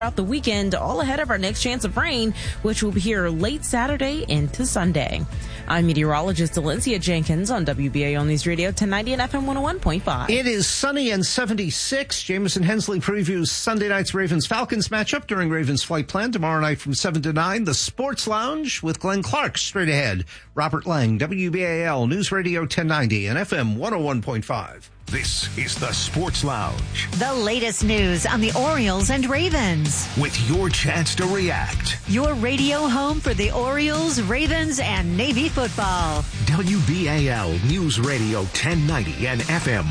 throughout the weekend, all ahead of our next chance of rain, which will be here late Saturday into Sunday. I'm meteorologist Valencia Jenkins on WBAL News Radio 1090 and FM 101.5. It is sunny and 76. Jameson Hensley previews Sunday night's Ravens-Falcons matchup during Ravens flight plan tomorrow night from 7 to 9. The Sports Lounge with Glenn Clark straight ahead. Robert Lang, WBAL News Radio 1090 and FM 101.5. This is the Sports Lounge. The latest news on the Orioles and Ravens. With your chance to react. Your radio home for the Orioles, Ravens, and Navy football. WBAL News Radio 1090 and FM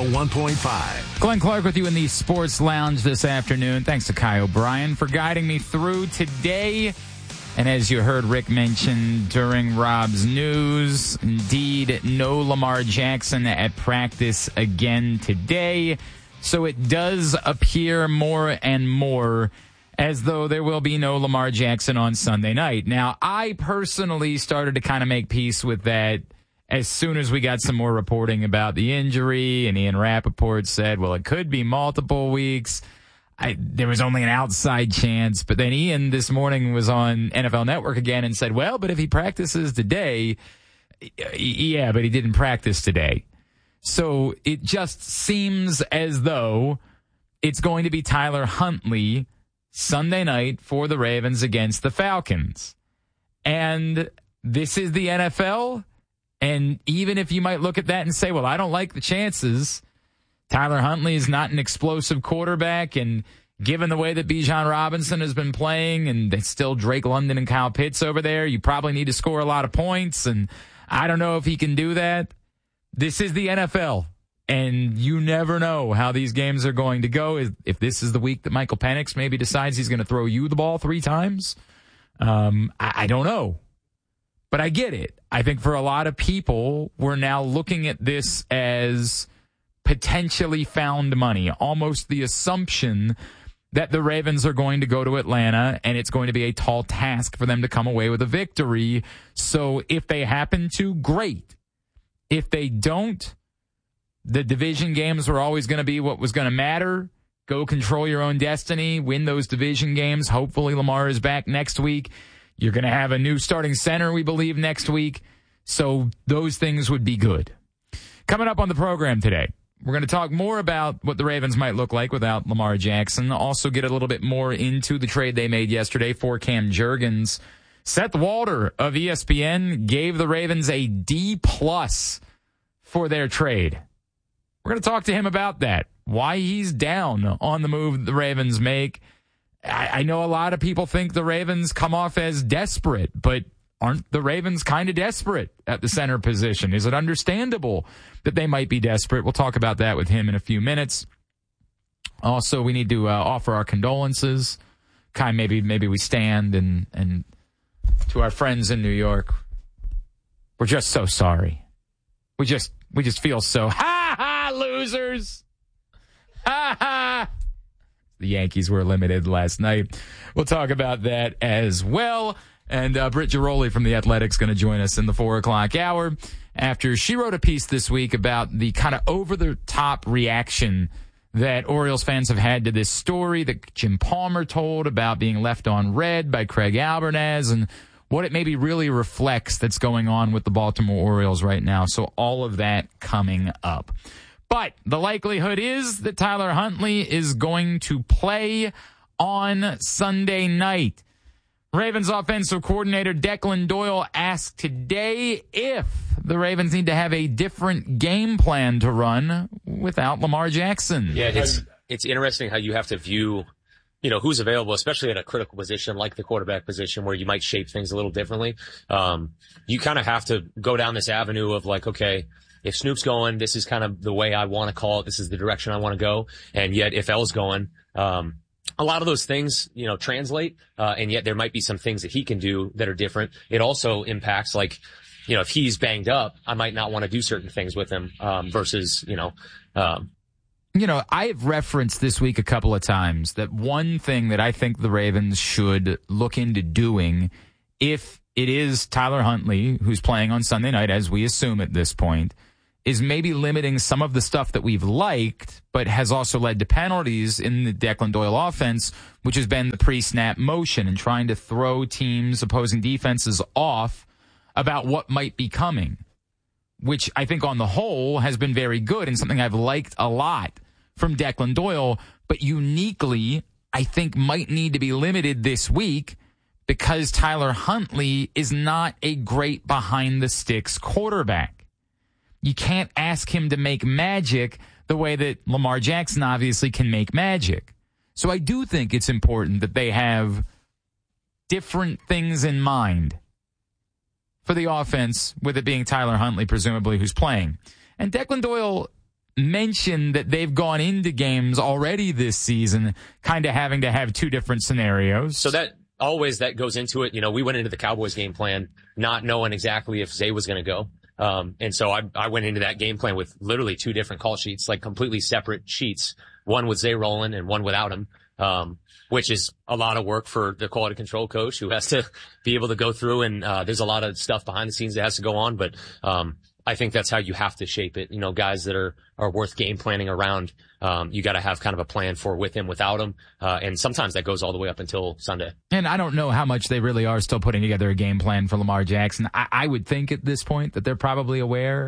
101.5. Glenn Clark with you in the Sports Lounge this afternoon. Thanks to Kai O'Brien for guiding me through today. And as you heard Rick mention during Rob's news, indeed, no Lamar Jackson at practice again today. So it does appear more and more as though there will be no Lamar Jackson on Sunday night. Now, I personally started to kind of make peace with that as soon as we got some more reporting about the injury, and Ian Rappaport said, well, it could be multiple weeks. There was only an outside chance, but then Ian this morning was on NFL Network again and said, well, but if he practices today, yeah, but he didn't practice today. So it just seems as though it's going to be Tyler Huntley Sunday night for the Ravens against the Falcons. And this is the NFL, and even if you might look at that and say, well, I don't like the chances, Tyler Huntley is not an explosive quarterback, and given the way that Bijan Robinson has been playing, and it's still Drake London and Kyle Pitts over there, you probably need to score a lot of points, and I don't know if he can do that. This is the NFL, and you never know how these games are going to go. If this is the week that Michael Penix maybe decides he's going to throw you the ball 3 times, I don't know. But I get it. I think for a lot of people, we're now looking at this as potentially found money, almost the assumption that the Ravens are going to go to Atlanta and it's going to be a tall task for them to come away with a victory. So if they happen to, great. If they don't, the division games were always going to be what was going to matter. Go control your own destiny, win those division games. Hopefully Lamar is back next week. You're going to have a new starting center, we believe, next week. So those things would be good. Coming up on the program today, we're going to talk more about what the Ravens might look like without Lamar Jackson. Also get a little bit more into the trade they made yesterday for Cam Jurgens. Seth Walder of ESPN gave the Ravens a D+ for their trade. We're going to talk to him about that, why he's down on the move the Ravens make. I know a lot of people think the Ravens come off as desperate, but aren't the Ravens kind of desperate at the center position? Is it understandable that they might be desperate? We'll talk about that with him in a few minutes. Also, we need to offer our condolences. Kai, maybe we stand and to our friends in New York, we're just so sorry. We just feel so losers. The Yankees were eliminated last night. We'll talk about that as well. And Britt Giroli from The Athletic's going to join us in the 4 o'clock hour after she wrote a piece this week about the kind of over-the-top reaction that Orioles fans have had to this story that Jim Palmer told about being left on red by Craig Albernaz and what it maybe really reflects that's going on with the Baltimore Orioles right now. So all of that coming up. But the likelihood is that Tyler Huntley is going to play on Sunday night. Ravens offensive coordinator Declan Doyle asked today if the Ravens need to have a different game plan to run without Lamar Jackson. Yeah, it's interesting how you have to view, who's available, especially at a critical position like the quarterback position where you might shape things a little differently. You kind of have to go down this avenue of like, okay, if Snoop's going, this is kind of the way I want to call it. This is the direction I want to go. And yet if L's going, a lot of those things, translate, and yet there might be some things that he can do that are different. It also impacts, like, if he's banged up, I might not want to do certain things with him, versus, I've referenced this week a couple of times that one thing that I think the Ravens should look into doing, if it is Tyler Huntley who's playing on Sunday night, as we assume at this point, is maybe limiting some of the stuff that we've liked, but has also led to penalties in the Declan Doyle offense, which has been the pre-snap motion and trying to throw teams, opposing defenses off about what might be coming, which I think on the whole has been very good and something I've liked a lot from Declan Doyle, but uniquely I think might need to be limited this week because Tyler Huntley is not a great behind-the-sticks quarterback. You can't ask him to make magic the way that Lamar Jackson obviously can make magic. So I do think it's important that they have different things in mind for the offense, with it being Tyler Huntley, presumably, who's playing. And Declan Doyle mentioned that they've gone into games already this season kind of having to have two different scenarios. So that goes into it. You know, we went into the Cowboys game plan not knowing exactly if Zay was going to go. And so I went into that game plan with literally two different call sheets, like completely separate sheets, one with Zay rolling and one without him, which is a lot of work for the quality control coach who has to be able to go through. And there's a lot of stuff behind the scenes that has to go on. But I think that's how you have to shape it. You know, guys that are worth game planning around, you got to have kind of a plan for with him, without him. And sometimes that goes all the way up until Sunday. And I don't know how much they really are still putting together a game plan for Lamar Jackson. I would think at this point that they're probably aware.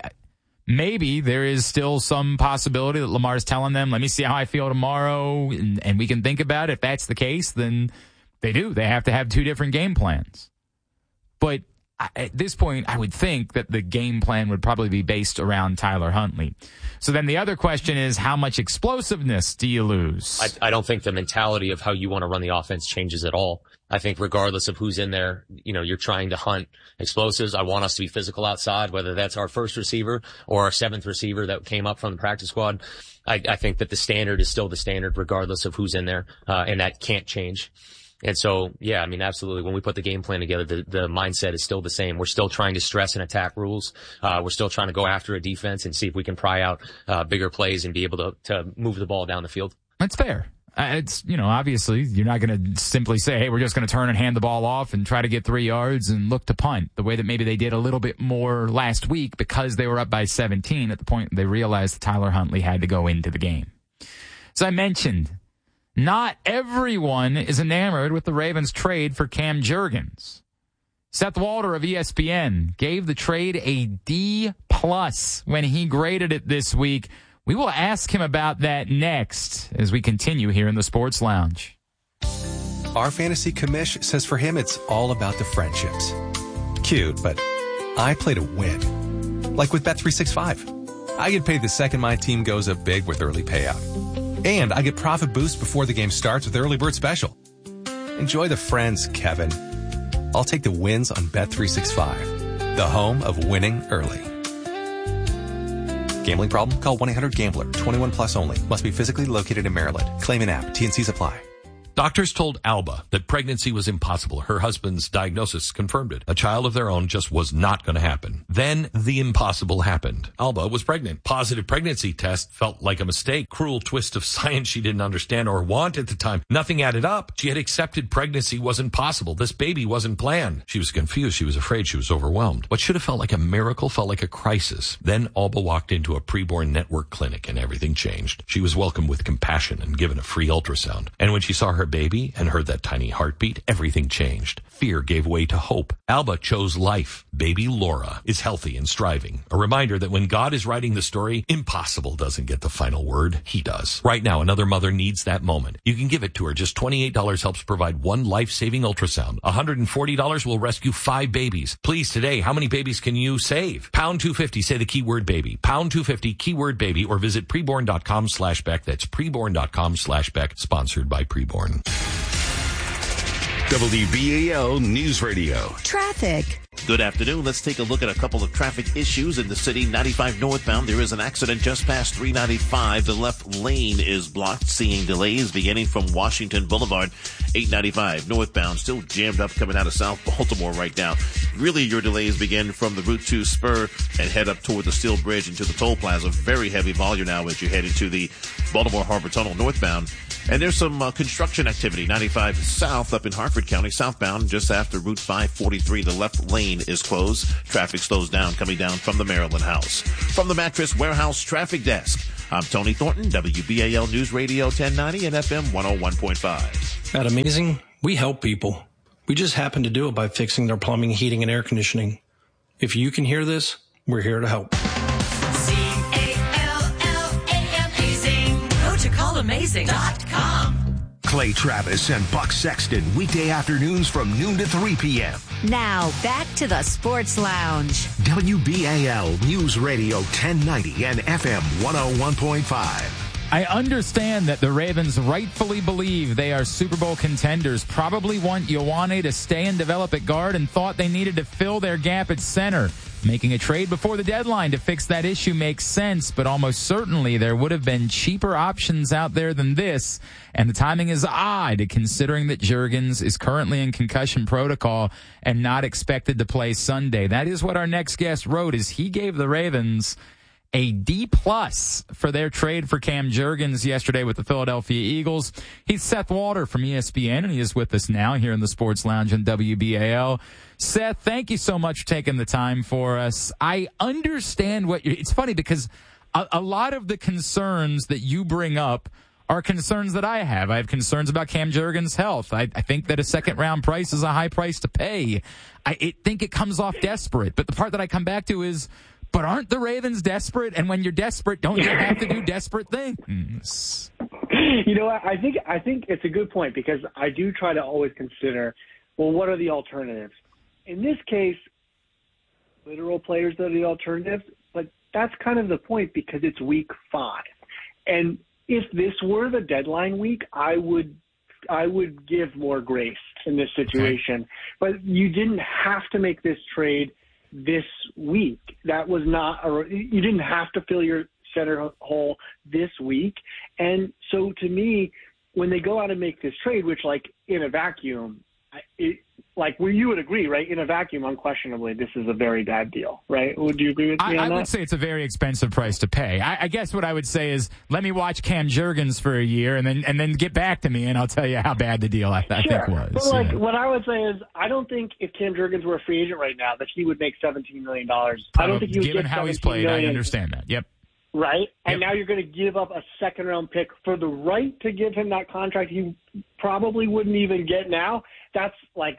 Maybe there is still some possibility that Lamar's telling them, let me see how I feel tomorrow, and we can think about it. If that's the case, then they do. They have to have two different game plans. But at this point, I would think that the game plan would probably be based around Tyler Huntley. So then the other question is, how much explosiveness do you lose? I don't think the mentality of how you want to run the offense changes at all. I think regardless of who's in there, you know, you're trying to hunt explosives. I want us to be physical outside, whether that's our first receiver or our seventh receiver that came up from the practice squad. I think that the standard is still the standard regardless of who's in there, and that can't change. And so, yeah, I mean, absolutely. When we put the game plan together, the mindset is still the same. We're still trying to stress and attack rules. We're still trying to go after a defense and see if we can pry out bigger plays and be able to move the ball down the field. That's fair. It's, you know, obviously you're not going to simply say, hey, we're just going to turn and hand the ball off and try to get 3 yards and look to punt the way that maybe they did a little bit more last week because they were up by 17 at the point they realized that Tyler Huntley had to go into the game. As I mentioned, not everyone is enamored with the Ravens trade for Cam Jurgens. Seth Walder of ESPN gave the trade a D+ when he graded it this week. We will ask him about that next as we continue here in the Sports Lounge. Our fantasy commish says for him it's all about the friendships. Cute, but I play to win. Like with Bet365. I get paid the second my team goes up big with early payout. And I get profit boost before the game starts with Early Bird Special. Enjoy the friends, Kevin. I'll take the wins on Bet365, the home of winning early. Gambling problem? Call 1-800-GAMBLER. 21 plus only. Must be physically located in Maryland. Claim an app. T&Cs apply. Doctors told Alba that pregnancy was impossible. Her husband's diagnosis confirmed it. A child of their own just was not going to happen. Then the impossible happened. Alba was pregnant. Positive pregnancy test felt like a mistake. Cruel twist of science she didn't understand or want at the time. Nothing added up. She had accepted pregnancy wasn't possible. This baby wasn't planned. She was confused. She was afraid. She was overwhelmed. What should have felt like a miracle felt like a crisis. Then Alba walked into a preborn network clinic and everything changed. She was welcomed with compassion and given a free ultrasound. And when she saw her baby and heard that tiny heartbeat, everything changed. Fear gave way to hope. Alba chose life. Baby Laura is healthy and striving. A reminder that when God is writing the story, impossible doesn't get the final word. He does. Right now, another mother needs that moment. You can give it to her. Just $28 helps provide one life-saving ultrasound. $140 will rescue 5 babies. Please, today, how many babies can you save? Pound 250, say the keyword baby. Pound 250, keyword baby, or visit preborn.com/Beck. That's preborn.com/Beck, sponsored by Preborn. WBAL News Radio. Traffic. Good afternoon. Let's take a look at a couple of traffic issues in the city. 95 northbound, there is an accident just past 395. The left lane is blocked, seeing delays beginning from Washington Boulevard. 895 northbound, still jammed up coming out of South Baltimore right now. Really, your delays begin from the Route 2 spur and head up toward the Steel Bridge into the toll plaza. Very heavy volume now as you head into the Baltimore Harbor Tunnel northbound. And there's some construction activity, 95 South up in Hartford County, southbound, just after Route 543. The left lane is closed. Traffic slows down coming down from the Maryland House. From the Mattress Warehouse Traffic Desk, I'm Tony Thornton, WBAL News Radio 1090 and FM 101.5. At Amazing, we help people. We just happen to do it by fixing their plumbing, heating, and air conditioning. If you can hear this, we're here to help. Amazing. Go to callamazing.com. Clay Travis and Buck Sexton, weekday afternoons from noon to 3 p.m. Now, back to the Sports Lounge. WBAL News Radio 1090 and FM 101.5. I understand that the Ravens rightfully believe they are Super Bowl contenders, probably want Ioane to stay and develop at guard, and thought they needed to fill their gap at center. Making a trade before the deadline to fix that issue makes sense, but almost certainly there would have been cheaper options out there than this, and the timing is odd considering that Juergens is currently in concussion protocol and not expected to play Sunday. That is what our next guest wrote, is he gave the Ravens a D+ for their trade for Cam Juergens yesterday with the Philadelphia Eagles. He's Seth Walter from ESPN, and he is with us now here in the Sports Lounge on WBAL. Seth, thank you so much for taking the time for us. I understand it's funny because a lot of the concerns that you bring up are concerns that I have. I have concerns about Cam Juergens' health. I think that a second-round price is a high price to pay. I think it comes off desperate, but the part that I come back to is, but aren't the Ravens desperate? And when you're desperate, don't you have to do desperate things? You know what? I think it's a good point, because I do try to always consider, well, what are the alternatives? In this case, literal players are the alternatives, but that's kind of the point, because it's week 5. And if this were the deadline week, I would give more grace in this situation. Okay. But you didn't have to make this trade this week. That was not you didn't have to fill your center hole this week. And so to me, when they go out and make this trade, which, like, in a vacuum, where you would agree, right? In a vacuum, unquestionably, this is a very bad deal, right? Would you agree with me on that? I would say it's a very expensive price to pay. I guess what I would say is, let me watch Cam Juergens for a year and then get back to me, and I'll tell you how bad the deal I think was. But what I would say is, I don't think if Cam Juergens were a free agent right now that he would make $17 million. I don't think he would given how he's played, I understand that. Yep. Right? And now you're going to give up a second-round pick for the right to give him that contract he probably wouldn't even get now. That's like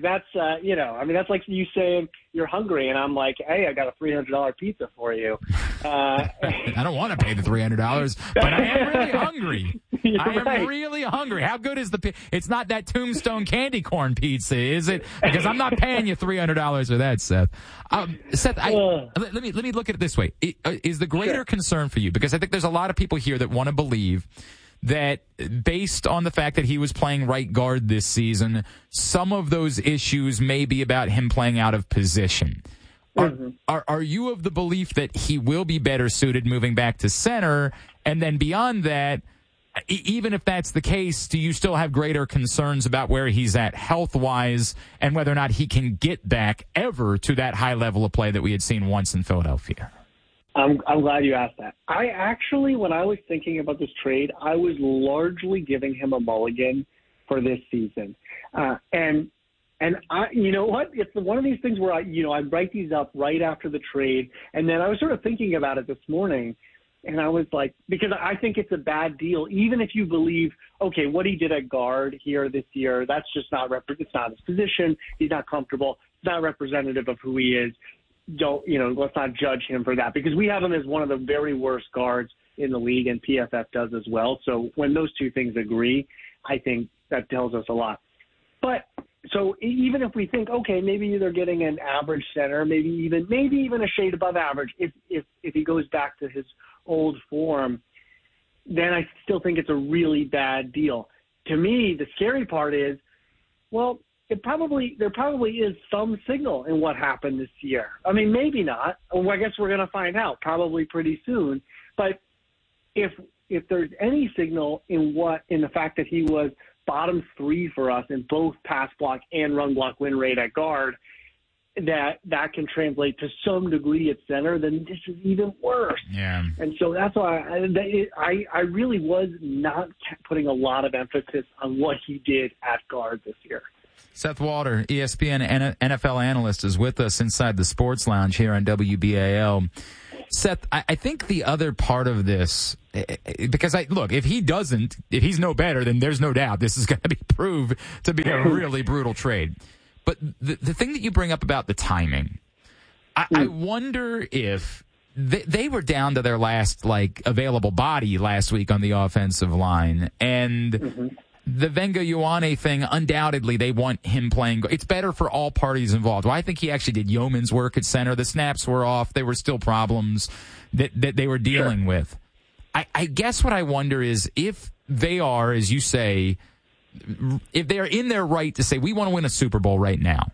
you saying you're hungry, and I'm like, hey, I got a $300 pizza for you. I don't want to pay the $300, but I am really hungry. I am really hungry. How good is it's not that Tombstone candy corn pizza, is it? Because I'm not paying you $300 for that, Seth. Seth, let me look at it this way. Is the greater concern for you, because I think there's a lot of people here that want to believe that based on the fact that he was playing right guard this season, some of those issues may be about him playing out of position. Are you of the belief that he will be better suited moving back to center? And then beyond that, even if that's the case, do you still have greater concerns about where he's at health-wise and whether or not he can get back ever to that high level of play that we had seen once in Philadelphia? I'm glad you asked that. I actually, when I was thinking about this trade, I was largely giving him a mulligan for this season. And I, you know what? It's one of these things where I write these up right after the trade. And then I was sort of thinking about it this morning, and I was like, because I think it's a bad deal, even if you believe, okay, what he did at guard here this year, that's just it's not his position. He's not comfortable. It's not representative of who he is. Let's not judge him for that, because we have him as one of the very worst guards in the league, and PFF does as well. So when those two things agree, I think that tells us a lot. But so even if we think, okay, maybe they're getting an average center, maybe even a shade above average, if he goes back to his old form, then I still think it's a really bad deal. To me, the scary part is, well, there probably is some signal in what happened this year. I mean, maybe not. Well, I guess we're going to find out probably pretty soon. But if there's any signal in the fact that he was bottom 3 for us in both pass block and run block win rate at guard, that can translate to some degree at center, then this is even worse. Yeah. And so that's why I really was not putting a lot of emphasis on what he did at guard this year. Seth Walter, ESPN NFL analyst, is with us inside the Sports Lounge here on WBAL. Seth, I think the other part of this, because if he's no better, then there's no doubt this is going to be proved to be a really brutal trade. But the thing that you bring up about the timing, I wonder if they were down to their last available body last week on the offensive line, and the Venga Ioane thing, undoubtedly they want him playing. It's better for all parties involved. Well, I think he actually did yeoman's work at center. The snaps were off. There were still problems that they were dealing with. I guess what I wonder is if they are, as you say, if they're in their right to say, we want to win a Super Bowl right now,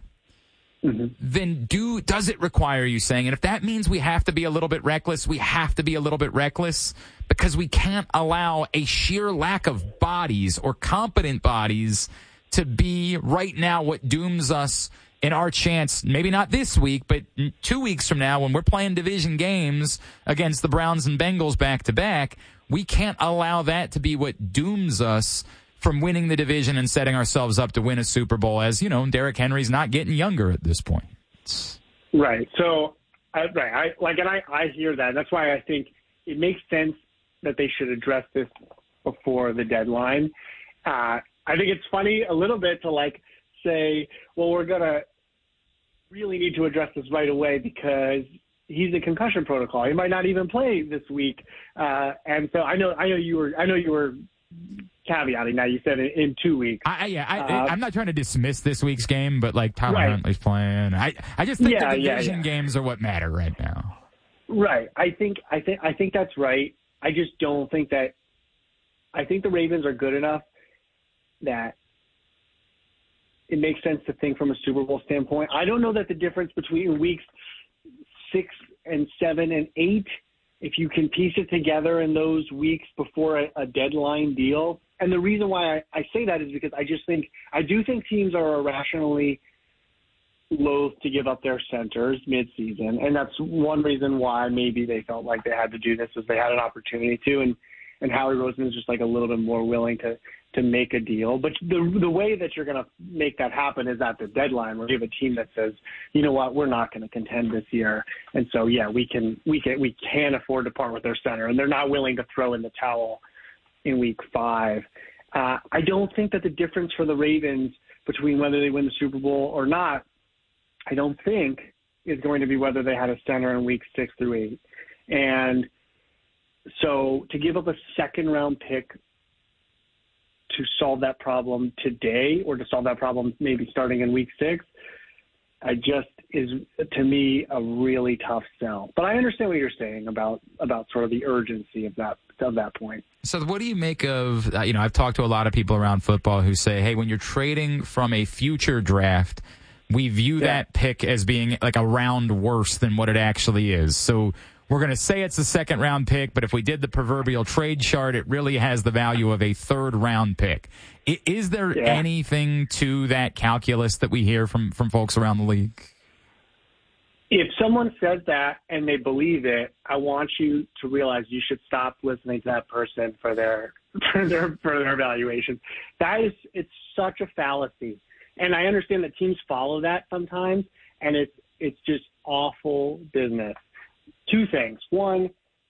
then does it require you saying, and if that means we have to be a little bit reckless, we have to be a little bit reckless because we can't allow a sheer lack of bodies or competent bodies to be right now what dooms us in our chance, maybe not this week, but 2 weeks from now when we're playing division games against the Browns and Bengals back to back, we can't allow that to be what dooms us from winning the division and setting ourselves up to win a Super Bowl, as, Derrick Henry's not getting younger at this point. Right. So, I hear that. That's why I think it makes sense that they should address this before the deadline. I think it's funny a little bit to say, well, we're going to really need to address this right away because he's in concussion protocol. He might not even play this week. And so I know you were caveating that. You said in 2 weeks. I'm not trying to dismiss this week's game, but Tyler Huntley's playing. I just think the division games are what matter right now. Right. I think that's right. I just don't think that. I think the Ravens are good enough that it makes sense to think from a Super Bowl standpoint. I don't know that the difference between weeks 6 and 7 and 8, if you can piece it together in those weeks before a deadline deal. And the reason why I say that is because I do think teams are irrationally loath to give up their centers midseason. And that's one reason why maybe they felt like they had to do this, is they had an opportunity to. And Howie Roseman is just a little bit more willing to make a deal. But the way that you're going to make that happen is at the deadline, where you have a team that says, you know what, we're not going to contend this year. And so, we can afford to part with their center, and they're not willing to throw in the towel in week 5. I don't think that the difference for the Ravens between whether they win the Super Bowl or not, I don't think is going to be whether they had a center in week 6 through 8. And so to give up a second-round pick to solve that problem today, or to solve that problem maybe starting in week 6, is to me a really tough sell. But I understand what you're saying about sort of the urgency of that point. So what do you make of, I've talked to a lot of people around football who say, hey, when you're trading from a future draft, we view that pick as being a round worse than what it actually is. So we're going to say it's a second-round pick, but if we did the proverbial trade chart, it really has the value of a third-round pick. Is there anything to that calculus that we hear from folks around the league? If someone says that and they believe it, I want you to realize you should stop listening to that person for their evaluation. It's such a fallacy. And I understand that teams follow that sometimes, and it's just awful business. 2 things. One,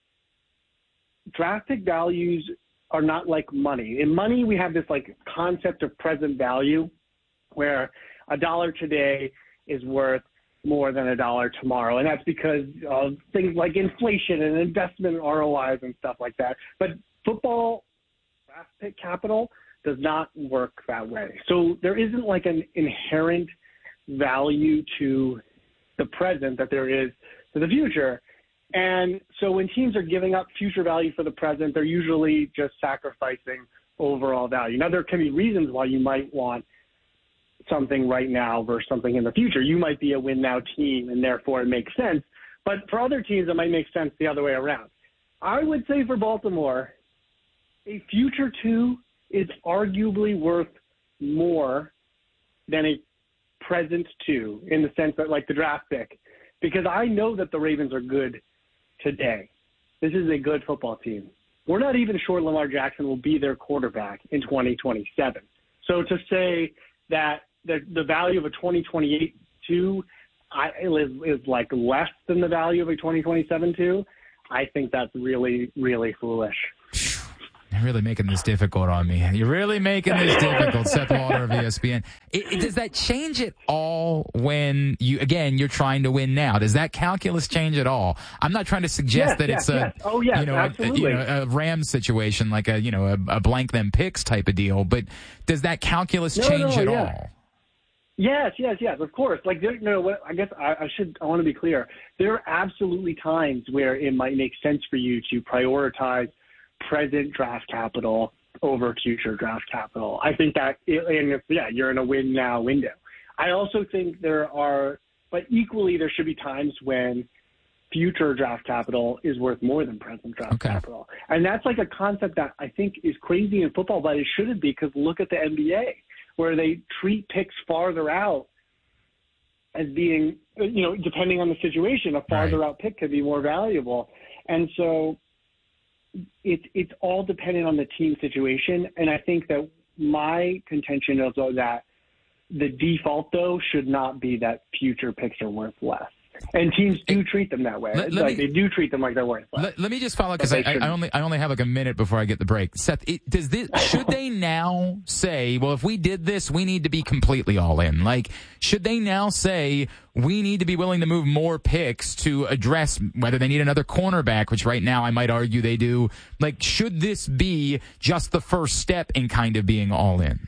draft pick values are not like money. In money, we have this concept of present value, where $1 today is worth more than $1 tomorrow. And that's because of things like inflation and investment ROIs and stuff like that. But football draft pick capital does not work that way. So there isn't an inherent value to the present that there is to the future. And so when teams are giving up future value for the present, they're usually just sacrificing overall value. Now, there can be reasons why you might want something right now versus something in the future. You might be a win-now team, and therefore it makes sense. But for other teams, it might make sense the other way around. I would say for Baltimore, a future 2 is arguably worth more than a present too, in the sense that like the draft pick, because I know that the Ravens are good today. This is a good football team. We're not even sure Lamar Jackson will be their quarterback in 2027. So to say that the value of a 2028 2 is like less than the value of a 2027 2, I think that's really, really foolish. You're really making this difficult on me. You're really making this difficult, Seth Walder of ESPN. Does that change at all when you're trying to win now? Does that calculus change at all? I'm not trying to suggest that it's a Rams situation, like a blank them picks type of deal, but does that calculus change at all? Yes, of course. Like, I guess I want to be clear. There are absolutely times where it might make sense for you to prioritize present draft capital over future draft capital. I think that, you're in a win now window. I also think but equally there should be times when future draft capital is worth more than present draft capital. And that's like a concept that I think is crazy in football, but it shouldn't be, because look at the NBA, where they treat picks farther out as being, depending on the situation, a farther out pick could be more valuable. And so it's all dependent on the team situation. And I think that my contention is that the default, though, should not be that future picks are worth less. And teams do treat them that way. They do treat them like they're worth less. Let me just follow, because I only have like a minute before I get the break. Seth, should they now say, well, if we did this, we need to be completely all in? Like, should they now say we need to be willing to move more picks to address whether they need another cornerback, which right now I might argue they do? Like, should this be just the first step in kind of being all in?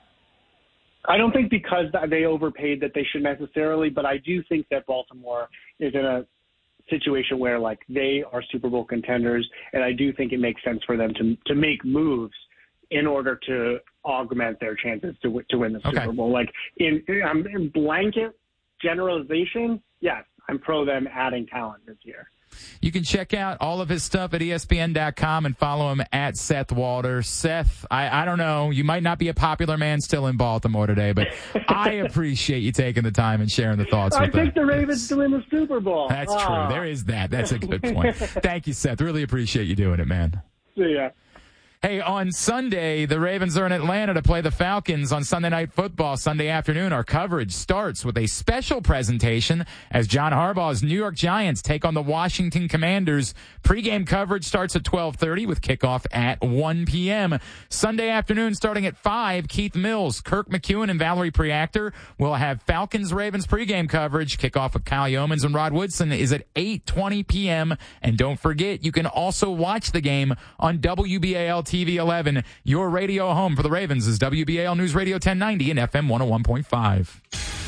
I don't think because they overpaid that they should necessarily, but I do think that Baltimore is in a situation where, like, they are Super Bowl contenders, and I do think it makes sense for them to make moves in order to augment their chances to win the Super Bowl. Like, in blanket generalization, yes, I'm pro them adding talent this year. You can check out all of his stuff at ESPN.com and follow him at Seth Walder. Seth, I don't know. You might not be a popular man still in Baltimore today, but I appreciate you taking the time and sharing the thoughts with us. I picked the Ravens to win the Super Bowl. That's true. There is that. That's a good point. Thank you, Seth. Really appreciate you doing it, man. See ya. Hey, on Sunday, the Ravens are in Atlanta to play the Falcons on Sunday Night Football. Sunday afternoon, our coverage starts with a special presentation as John Harbaugh's New York Giants take on the Washington Commanders. Pre-game coverage starts at 12:30 with kickoff at 1 p.m. Sunday afternoon, starting at 5, Keith Mills, Kirk McEwen, and Valerie Preactor will have Falcons-Ravens pre-game coverage. Kickoff with Kyle Yeomans and Rod Woodson is at 8:20 p.m. And don't forget, you can also watch the game on WBAL TV 11. Your radio home for the Ravens is WBAL News Radio 1090 and FM 101.5.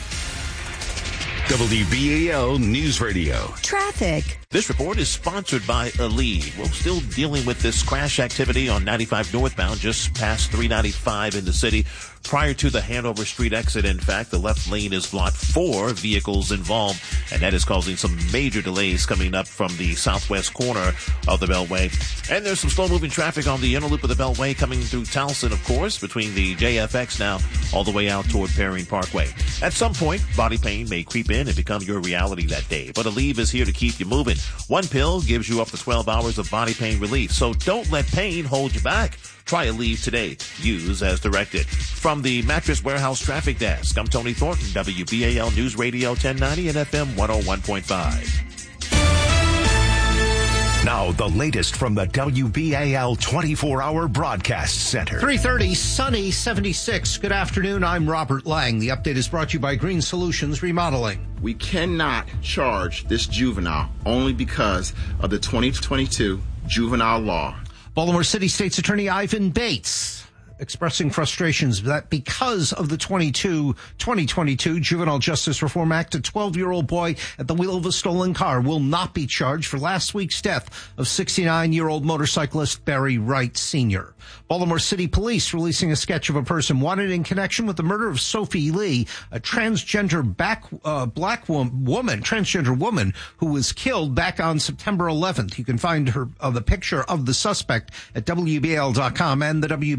WBAL News Radio. Traffic. This report is sponsored by Aleve. We're still dealing with this crash activity on 95 northbound, just past 395 in the city. Prior to the Hanover Street exit, in fact, the left lane is blocked. 4 vehicles involved, and that is causing some major delays coming up from the southwest corner of the Beltway. And there's some slow-moving traffic on the inner loop of the Beltway coming through Towson, of course, between the JFX now all the way out toward Perrine Parkway. At some point, body pain may creep in and become your reality that day, but Aleve is here to keep you moving. One pill gives you up to 12 hours of body pain relief, so don't let pain hold you back. Try Aleve today. Use as directed. From the Mattress Warehouse Traffic Desk, I'm Tony Thornton, WBAL News Radio 1090 and FM 101.5. Now, the latest from the WBAL 24-hour broadcast center. 3:30, sunny, 76. Good afternoon. I'm Robert Lang. The update is brought to you by Green Solutions Remodeling. We cannot charge this juvenile only because of the 2022 juvenile law. Baltimore City State's Attorney Ivan Bates expressing frustrations that because of the 2022 Juvenile Justice Reform Act, a 12-year-old boy at the wheel of a stolen car will not be charged for last week's death of 69-year-old motorcyclist Barry Wright Sr. Baltimore City Police releasing a sketch of a person wanted in connection with the murder of Sophie Lee, a transgender transgender woman who was killed back on September 11th. You can find the picture of the suspect at WBAL.com and the WBAL radio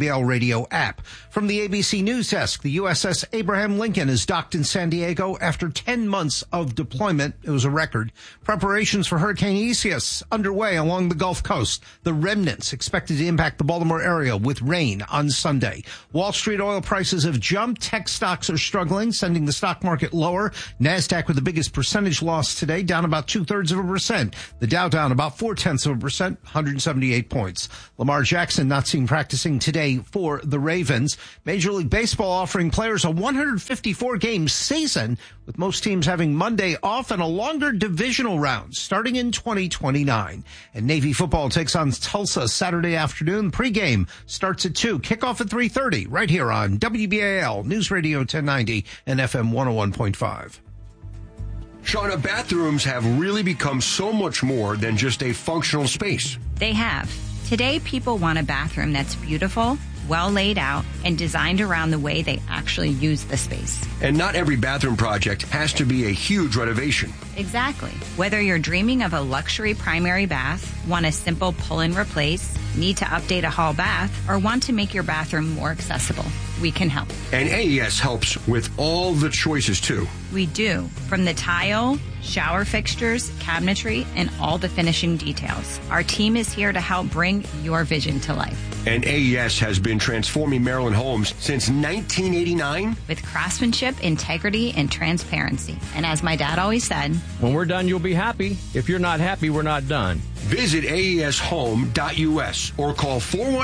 Radio app. From the ABC News Desk, the USS Abraham Lincoln is docked in San Diego after 10 months of deployment. It was a record. Preparations for Hurricane Isaias underway along the Gulf Coast. The remnants expected to impact the Baltimore area with rain on Sunday. Wall Street oil prices have jumped. Tech stocks are struggling, sending the stock market lower. NASDAQ with the biggest percentage loss today, down about 0.2%. The Dow down about 0.4%, 178 points. Lamar Jackson not seen practicing today for the Ravens. Major League Baseball offering players a 154-game season, with most teams having Monday off and a longer divisional round starting in 2029. And Navy football takes on Tulsa Saturday afternoon. Pregame starts at 2. Kickoff at 3:30 right here on WBAL News Radio 1090 and FM 101.5. Shauna, bathrooms have really become so much more than just a functional space. They have. Today, people want a bathroom that's beautiful, well laid out, and designed around the way they actually use the space. And not every bathroom project has to be a huge renovation. Exactly. Whether you're dreaming of a luxury primary bath, want a simple pull-in replace, need to update a hall bath, or want to make your bathroom more accessible, we can help. And AES helps with all the choices, too. We do. From the tile, shower fixtures, cabinetry, and all the finishing details. Our team is here to help bring your vision to life. And AES has been transforming Maryland homes since 1989. With craftsmanship, integrity, and transparency. And as my dad always said, when we're done, you'll be happy. If you're not happy, we're not done. Visit AESHome.us or call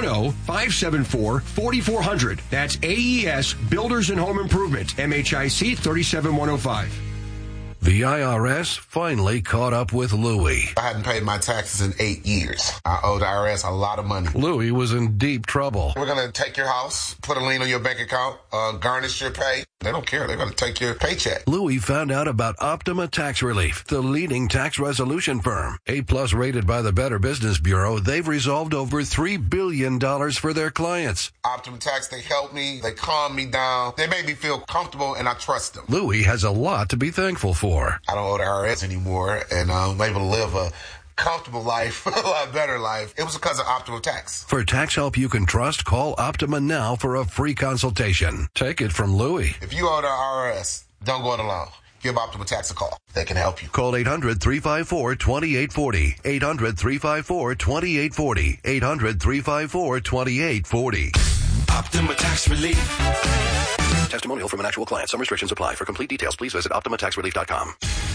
410-574-4400. That's AES Builders and Home Improvement, MHIC 37105. The IRS finally caught up with Louie. I hadn't paid my taxes in 8 years. I owe the IRS a lot of money. Louie was in deep trouble. We're going to take your house, put a lien on your bank account, garnish your pay. They don't care. They're going to take your paycheck. Louie found out about Optima Tax Relief, the leading tax resolution firm. A-plus rated by the Better Business Bureau, they've resolved over $3 billion for their clients. Optima Tax, they helped me. They calmed me down. They made me feel comfortable, and I trust them. Louie has a lot to be thankful for. I don't owe the IRS anymore, and I'm able to live a comfortable life, a lot better life. It was because of Optima Tax. For tax help you can trust, call Optima now for a free consultation. Take it from Louie. If you owe the IRS, don't go it alone. Give Optima Tax a call. They can help you. Call 800-354-2840. 800-354-2840. 800-354-2840. Optima Tax Relief. Testimonial from an actual client. Some restrictions apply. For complete details, please visit OptimaTaxRelief.com.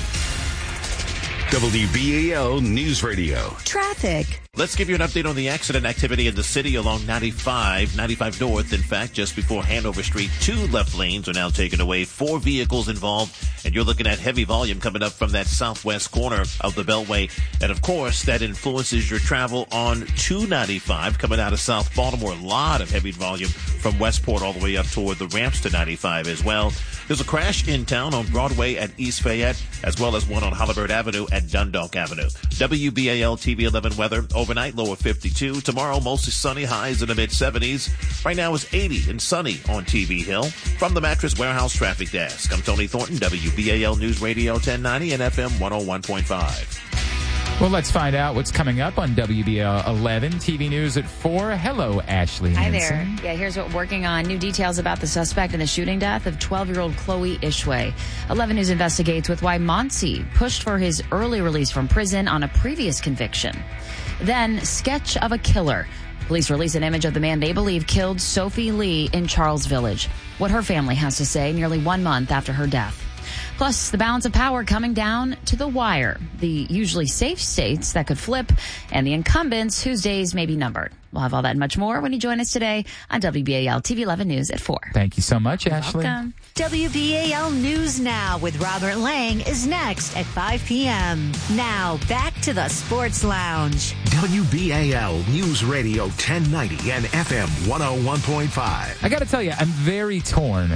WBAL News Radio. Traffic. Let's give you an update on the accident activity in the city along 95 North. In fact, just before Hanover Street, 2 left lanes are now taken away, 4 vehicles involved, and you're looking at heavy volume coming up from that southwest corner of the Beltway. And of course, that influences your travel on 295 coming out of South Baltimore. A lot of heavy volume from Westport all the way up toward the ramps to 95 as well. There's a crash in town on Broadway at East Fayette, as well as one on Halliburton Avenue at Dundalk Avenue. WBAL TV 11 weather. Overnight, low of 52. Tomorrow, mostly sunny, highs in the mid-70s. Right now, it's 80 and sunny on TV Hill. From the Mattress Warehouse Traffic Desk, I'm Tony Thornton, WBAL News Radio 1090 and FM 101.5. Well, let's find out what's coming up on WBAL 11, TV News at 4. Hello, Ashley Hi Hansen. there. Yeah, here's what we're working on. New details about the suspect in the shooting death of 12-year-old Chloe Ishway. 11 News investigates with why Monsi pushed for his early release from prison on a previous conviction. Then, sketch of a killer. Police release an image of the man they believe killed Sophie Lee in Charles Village. What her family has to say nearly 1 month after her death. Plus, the balance of power coming down to the wire. The usually safe states that could flip, and the incumbents whose days may be numbered. We'll have all that and much more when you join us today on WBAL TV 11 News at 4. Thank you so much, Ashley. Welcome. WBAL News Now with Robert Lang is next at 5 p.m. Now, back to the Sports Lounge. WBAL News Radio 1090 and FM 101.5. I got to tell you, I'm very torn.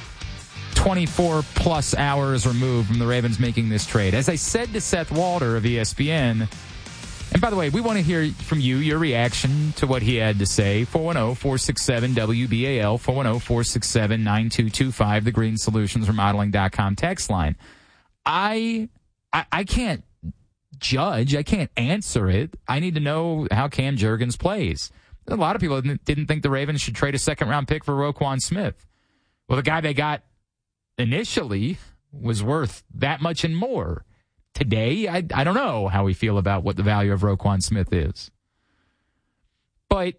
24 plus hours removed from the Ravens making this trade. As I said to Seth Walter of ESPN, and by the way, we want to hear from you, your reaction to what he had to say. 410-467-WBAL, 410-467-9225, the GreenSolutionsRemodeling.com text line. I can't judge. I can't answer it. I need to know how Cam Jurgens plays. A lot of people didn't think the Ravens should trade a second-round pick for Roquan Smith. Well, the guy they got initially was worth that much and more. Today, I don't know how we feel about what the value of Roquan Smith is. But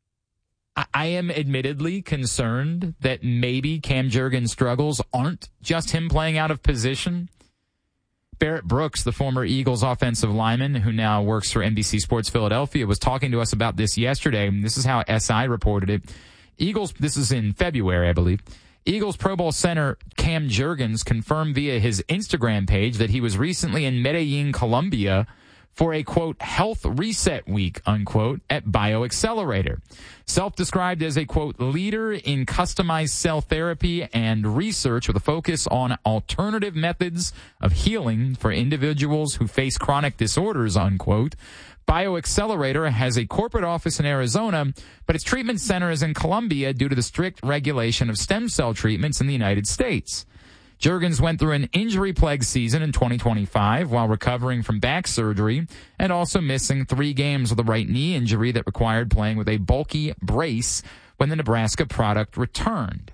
I am admittedly concerned that maybe Cam Jurgens' struggles aren't just him playing out of position. Barrett Brooks, the former Eagles offensive lineman who now works for NBC Sports Philadelphia, was talking to us about this yesterday. And this is how SI reported it. Eagles, this is in February, I believe. Eagles Pro Bowl center Cam Jurgens confirmed via his Instagram page that he was recently in Medellin, Colombia for a, quote, health reset week, unquote, at BioAccelerator. Self-described as a, quote, leader in customized cell therapy and research with a focus on alternative methods of healing for individuals who face chronic disorders, unquote. BioAccelerator has a corporate office in Arizona, but its treatment center is in Colombia due to the strict regulation of stem cell treatments in the United States. Jurgens went through an injury-plagued season in 2025 while recovering from back surgery and also missing 3 games with a right knee injury that required playing with a bulky brace when the Nebraska product returned.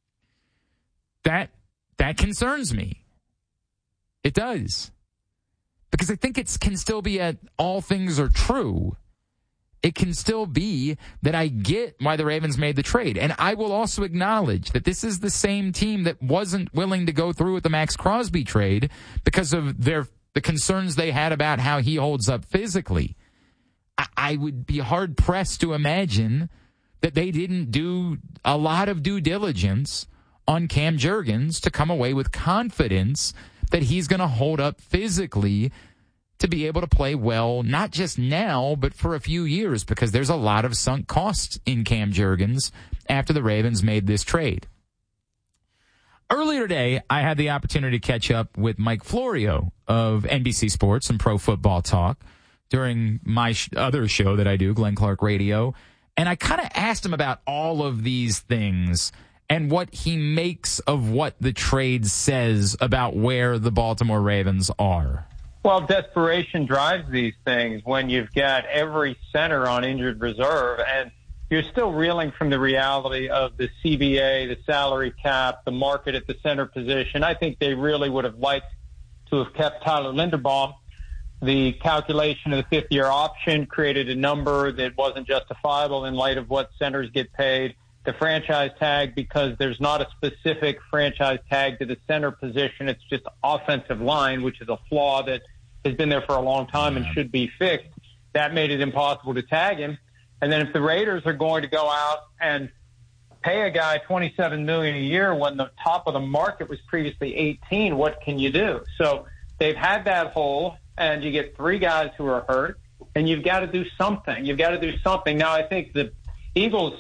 That concerns me. It does. Because I think it can still be all things are true. It can still be that I get why the Ravens made the trade. And I will also acknowledge that this is the same team that wasn't willing to go through with the Max Crosby trade because of the concerns they had about how he holds up physically. I would be hard-pressed to imagine that they didn't do a lot of due diligence on Cam Jurgens to come away with confidence that he's going to hold up physically to be able to play well, not just now, but for a few years, because there's a lot of sunk costs in Cam Jurgens after the Ravens made this trade. Earlier today, I had the opportunity to catch up with Mike Florio of NBC Sports and Pro Football Talk during my other show that I do, Glenn Clark Radio, and I kind of asked him about all of these things and what he makes of what the trade says about where the Baltimore Ravens are. Well, desperation drives these things when you've got every center on injured reserve and you're still reeling from the reality of the CBA, the salary cap, the market at the center position. I think they really would have liked to have kept Tyler Linderbaum. The calculation of the 5th-year option created a number that wasn't justifiable in light of what centers get paid. The franchise tag, because there's not a specific franchise tag to the center position. It's just offensive line, which is a flaw that has been there for a long time and should be fixed. That made it impossible to tag him. And then if the Raiders are going to go out and pay a guy $27 million a year when the top of the market was previously 18, what can you do? So they've had that hole, and you get 3 guys who are hurt, and you've got to do something. You've got to do something. Now, I think the Eagles'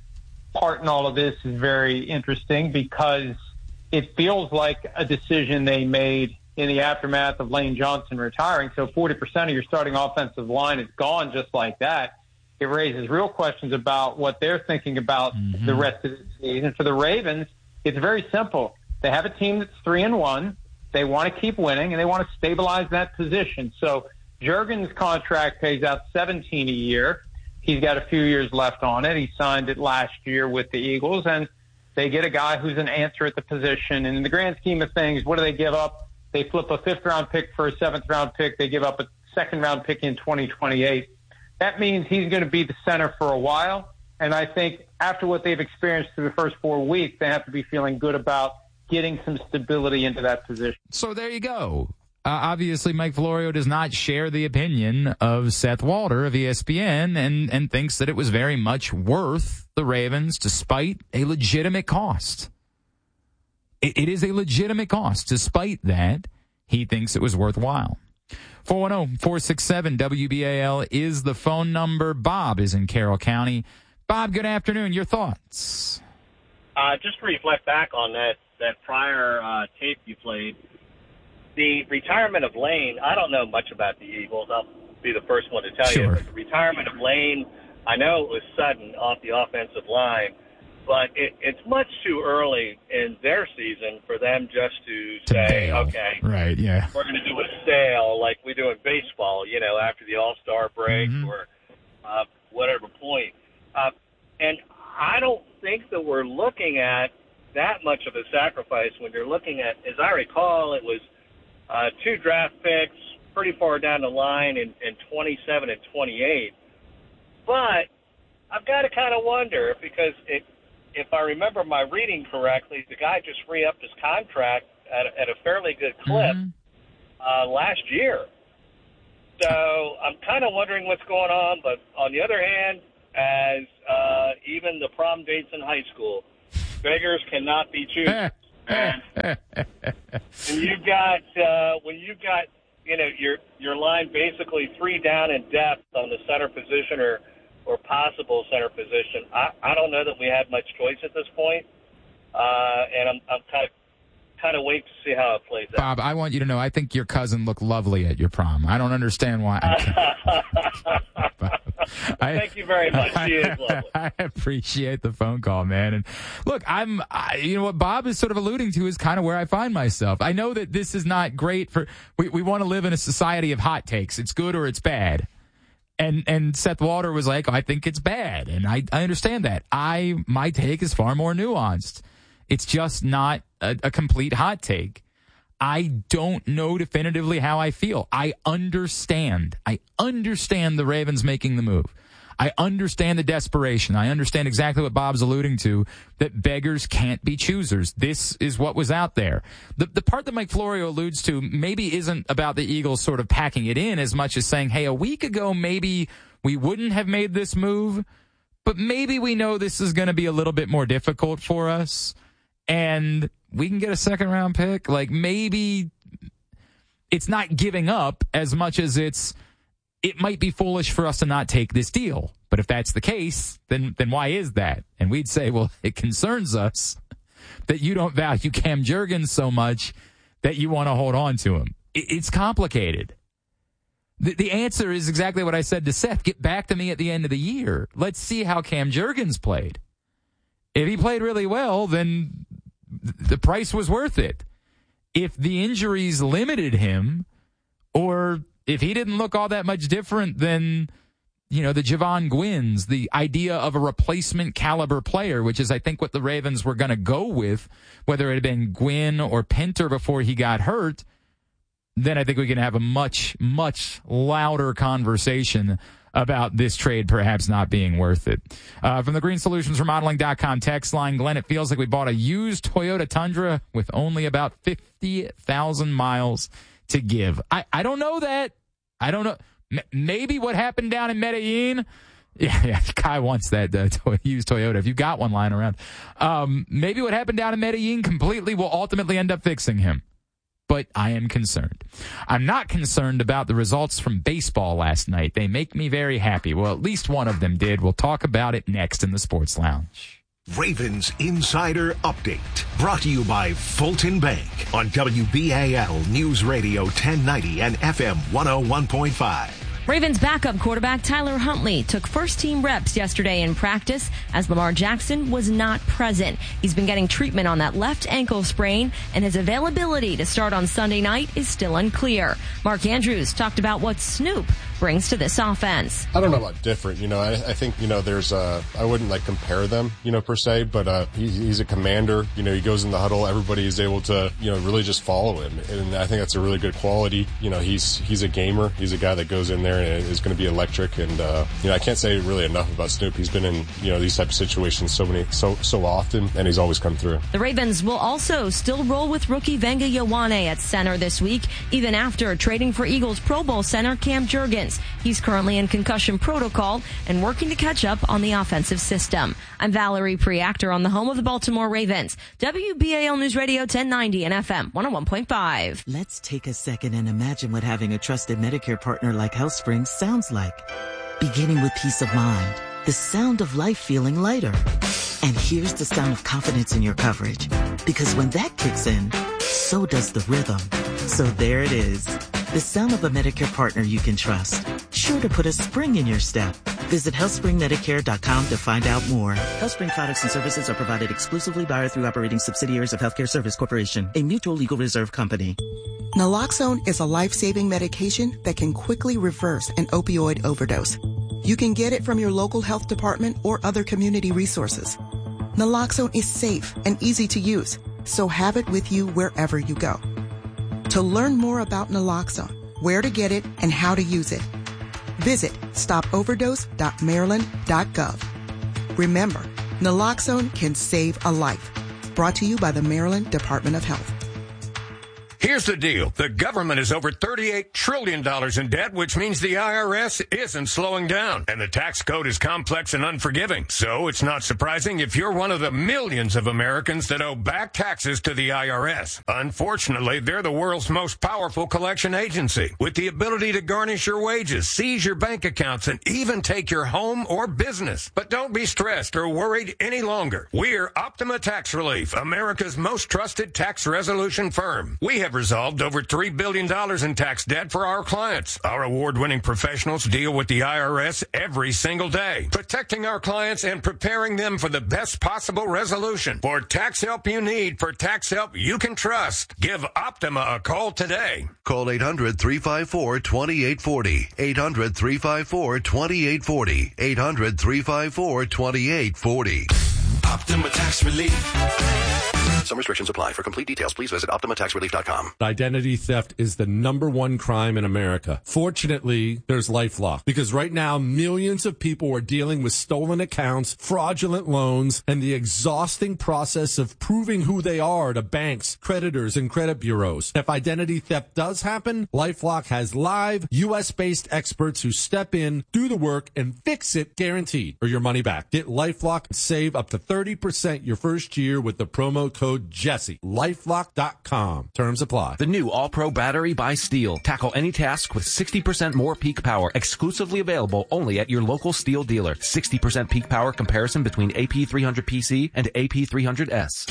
part in all of this is very interesting because it feels like a decision they made in the aftermath of Lane Johnson retiring. So 40% of your starting offensive line is gone just like that. It raises real questions about what they're thinking about the rest of the season. For the Ravens, it's very simple. They have a team that's 3-1. They want to keep winning, and they want to stabilize that position. So Jurgens' contract pays out $17 a year. He's got a few years left on it. He signed it last year with the Eagles, and they get a guy who's an answer at the position. And in the grand scheme of things, what do they give up? They flip a 5th-round pick for a 7th-round pick. They give up a 2nd-round pick in 2028. That means he's going to be the center for a while. And I think after what they've experienced through the first 4 weeks, they have to be feeling good about getting some stability into that position. So there you go. Obviously, Mike Florio does not share the opinion of Seth Walder of ESPN and thinks that it was very much worth the Ravens despite a legitimate cost. It is a legitimate cost. Despite that, he thinks it was worthwhile. 410-467-WBAL is the phone number. Bob is in Carroll County. Bob, good afternoon. Your thoughts? Just to reflect back on that prior tape you played, the retirement of Lane, I don't know much about the Eagles. I'll be the first one to tell you. But the retirement of Lane, I know it was sudden off the offensive line, but it's much too early in their season for them just to say, bail. Okay, right, yeah, we're going to do a sale like we do in baseball, after the All-Star break or whatever point. at that much of a sacrifice when you're looking at, as I recall, it was 2 draft picks pretty far down the line in 27 and 28. But I've got to kind of wonder, because if I remember my reading correctly, the guy just re-upped his contract at a fairly good clip last year. So I'm kind of wondering what's going on. But on the other hand, as even the prom dates in high school, beggars cannot be choosers. And when you've got your line basically 3 down in depth on the center position or possible center position, I don't know that we have much choice at this point. And I'm kind of wait to see how it plays out. Bob, I want you to know, I think your cousin looked lovely at your prom. I don't understand why. Thank you very much. She is lovely. I appreciate the phone call, man. And look, you know what Bob is sort of alluding to is kind of where I find myself. I know that this is not great we want to live in a society of hot takes. It's good or it's bad. And Seth Walder was like, I think it's bad. And I understand that. My take is far more nuanced. It's just not a complete hot take. I don't know definitively how I feel. I understand the Ravens making the move. I understand the desperation. I understand exactly what Bob's alluding to, that beggars can't be choosers. This is what was out there. The part that Mike Florio alludes to maybe isn't about the Eagles sort of packing it in as much as saying, hey, a week ago maybe we wouldn't have made this move, but maybe we know this is going to be a little bit more difficult for us, and we can get a second-round pick. Like, maybe it's not giving up as much as it might be foolish for us to not take this deal. But if that's the case, then why is that? And we'd say, well, it concerns us that you don't value Cam Jurgens so much that you want to hold on to him. It's complicated. The answer is exactly what I said to Seth. Get back to me at the end of the year. Let's see how Cam Jurgens played. If he played really well, then the price was worth it. If the injuries limited him, or if he didn't look all that much different than, the Javon Gwynns, the idea of a replacement caliber player, which is, I think, what the Ravens were going to go with, whether it had been Gwynn or Pinter before he got hurt, then I think we can have a much, much louder conversation about this trade perhaps not being worth it. From the GreenSolutionsRemodeling.com text line, Glenn, it feels like we bought a used Toyota Tundra with only about 50,000 miles to give. I don't know that. I don't know. Maybe what happened down in Medellin. Yeah, Kai wants that used Toyota. If you got one lying around. Maybe what happened down in Medellin completely will ultimately end up fixing him. But I am concerned. I'm not concerned about the results from baseball last night. They make me very happy. Well, at least one of them did. We'll talk about it next in the Sports Lounge. Ravens Insider Update, brought to you by Fulton Bank on WBAL News Radio 1090 and FM 101.5. Ravens backup quarterback Tyler Huntley took first-team reps yesterday in practice as Lamar Jackson was not present. He's been getting treatment on that left ankle sprain, and his availability to start on Sunday night is still unclear. Mark Andrews talked about what Snoop brings to this offense. I don't know about different. I think, there's I wouldn't compare them, per se, but he's a commander. He goes in the huddle. Everybody is able to, really just follow him. And I think that's a really good quality. He's a gamer. He's a guy that goes in there and is going to be electric. And, I can't say really enough about Snoop. He's been in, these types of situations so often, and he's always come through. The Ravens will also still roll with rookie Venga Ioane at center this week, even after trading for Eagles Pro Bowl center Cam Jurgens. He's currently in concussion protocol and working to catch up on the offensive system. I'm Valerie Preactor on the home of the Baltimore Ravens, WBAL News Radio 1090 and FM 101.5. Let's take a second and imagine what having a trusted Medicare partner like HealthSpring sounds like. Beginning with peace of mind, the sound of life feeling lighter. And here's the sound of confidence in your coverage. Because when that kicks in, so does the rhythm. So there it is. The sound of a Medicare partner you can trust. Sure to put a spring in your step. Visit HealthSpringMedicare.com to find out more. HealthSpring products and services are provided exclusively by or through operating subsidiaries of Healthcare Service Corporation, a mutual legal reserve company. Naloxone is a life-saving medication that can quickly reverse an opioid overdose. You can get it from your local health department or other community resources. Naloxone is safe and easy to use, so have it with you wherever you go. To learn more about naloxone, where to get it, and how to use it, visit stopoverdose.maryland.gov. Remember, naloxone can save a life. Brought to you by the Maryland Department of Health. Here's the deal. The government is over $38 trillion in debt, which means the IRS isn't slowing down. And the tax code is complex and unforgiving. So it's not surprising if you're one of the millions of Americans that owe back taxes to the IRS. Unfortunately, they're the world's most powerful collection agency, with the ability to garnish your wages, seize your bank accounts, and even take your home or business. But don't be stressed or worried any longer. We're Optima Tax Relief, America's most trusted tax resolution firm. We have resolved over $3 billion in tax debt for our clients. Our award-winning professionals deal with the IRS every single day, protecting our clients and preparing them for the best possible resolution. For tax help you need, for tax help you can trust, give Optima a call today. Call 800-354-2840. 800-354-2840. 800-354-2840. Optima Tax Relief. Some restrictions apply. For complete details, please visit OptimaTaxRelief.com. Identity theft is the #1 crime in America. Fortunately, there's LifeLock, because right now millions of people are dealing with stolen accounts, fraudulent loans, and the exhausting process of proving who they are to banks, creditors, and credit bureaus. If identity theft does happen, LifeLock has live, U.S.-based experts who step in, do the work, and fix it guaranteed, or your money back. Get LifeLock and save up to 30% your first year with the promo code Jesse. LifeLock.com. Terms apply. The new All-Pro battery by Steel. Tackle any task with 60% more peak power. Exclusively available only at your local Steel dealer. 60% peak power comparison between AP300PC and AP300S.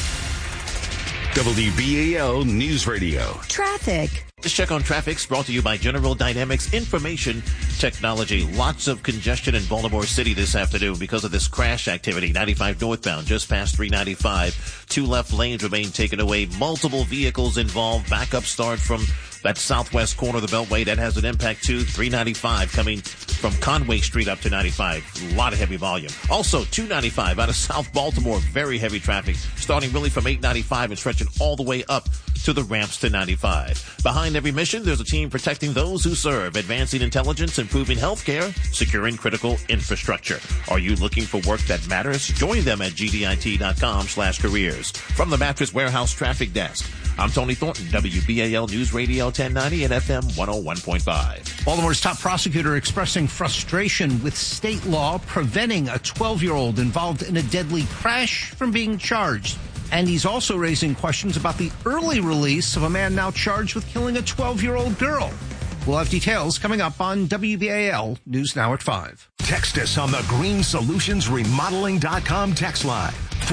WBAL News Radio. Traffic. This check on traffic's brought to you by General Dynamics Information Technology. Lots of congestion in Baltimore City this afternoon because of this crash activity. 95 northbound, just past 395. 2 left lanes remain taken away. Multiple vehicles involved. Backup start from that southwest corner of the Beltway. That has an impact too. 395 coming from Conway Street up to 95. A lot of heavy volume. Also, 295 out of South Baltimore. Very heavy traffic. Starting really from 895 and stretching all the way up to the ramps to 95. Behind every mission, there's a team protecting those who serve, advancing intelligence, improving healthcare, securing critical infrastructure. Are you looking for work that matters? Join them at gdit.com/careers. From the Mattress Warehouse Traffic Desk, I'm Tony Thornton, WBAL News Radio 1090 and FM 101.5. Baltimore's top prosecutor expressing frustration with state law preventing a 12-year-old involved in a deadly crash from being charged. And he's also raising questions about the early release of a man now charged with killing a 12-year-old girl. We'll have details coming up on WBAL News Now at 5. Text us on the GreenSolutionsRemodeling.com text line.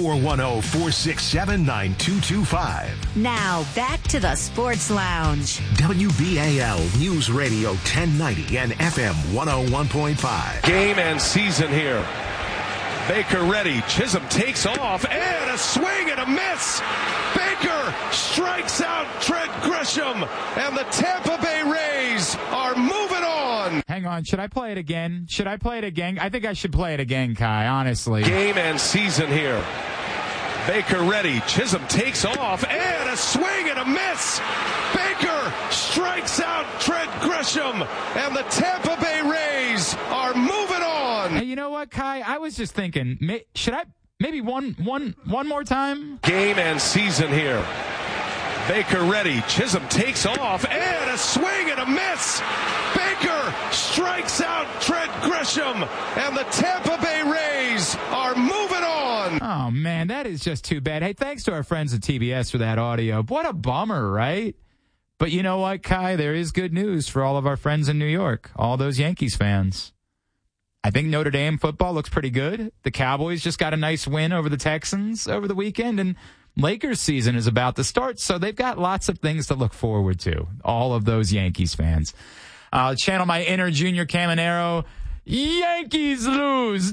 410-467-9225. Now back to the Sports Lounge. WBAL News Radio 1090 and FM 101.5. Game and season here. Baker ready. Chisholm takes off and a swing and a miss. Baker strikes out Trent Grisham, and the Tampa Bay Rays are moving on. Hang on. Should I play it again? I think I should play it again, Kai, honestly. Game and season here. Baker ready. Chisholm takes off and a swing and a miss. Baker strikes out Trent Grisham, and the Tampa Bay Rays are moving on. Hey, you know what, Kai? I was just thinking, should I maybe one more time? Game and season here. Baker ready. Chisholm takes off and a swing and a miss. Baker strikes out Trent Grisham, and the Tampa Bay Rays are moving on. Oh, man, that is just too bad. Hey, thanks to our friends at TBS for that audio. What a bummer, right? But you know what, Kai? There is good news for all of our friends in New York, all those Yankees fans. I think Notre Dame football looks pretty good. The Cowboys just got a nice win over the Texans over the weekend, and Lakers season is about to start, so they've got lots of things to look forward to, all of those Yankees fans. Channel my inner Junior Caminero. Yankees lose.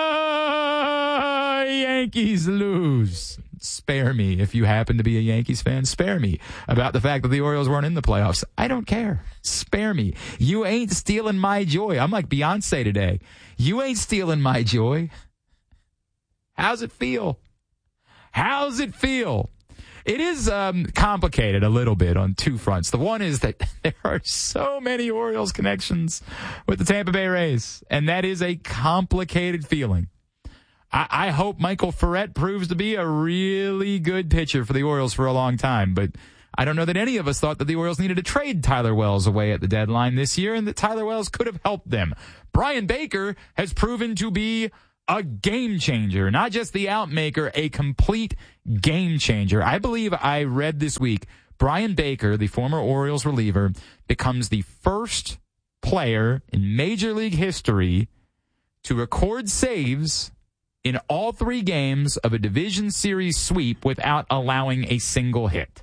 Duh! Yankees lose. Spare me, if you happen to be a Yankees fan, spare me about the fact that the Orioles weren't in the playoffs. I don't care. Spare me. You ain't stealing my joy. I'm like Beyonce today. You ain't stealing my joy. How's it feel? How's it feel? It is complicated a little bit on two fronts. The one is that there are so many Orioles connections with the Tampa Bay Rays, and that is a complicated feeling. I hope Michael Ferret proves to be a really good pitcher for the Orioles for a long time, but I don't know that any of us thought that the Orioles needed to trade Tyler Wells away at the deadline this year and that Tyler Wells could have helped them. Brian Baker has proven to be a game changer, not just the outmaker, a complete game changer. I believe I read this week, Brian Baker, the former Orioles reliever, becomes the first player in Major League history to record saves in all 3 games of a division series sweep without allowing a single hit.